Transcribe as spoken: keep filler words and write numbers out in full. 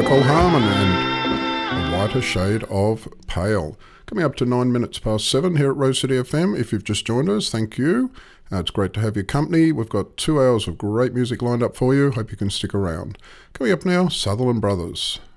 Cole Harmon and A Whiter Shade of Pale. Coming up to nine minutes past seven here at Rose City F M. If you've just joined us, thank you. Uh, it's great to have your company. We've got two hours of great music lined up for you. Hope you can stick around. Coming up now, Sutherland Brothers.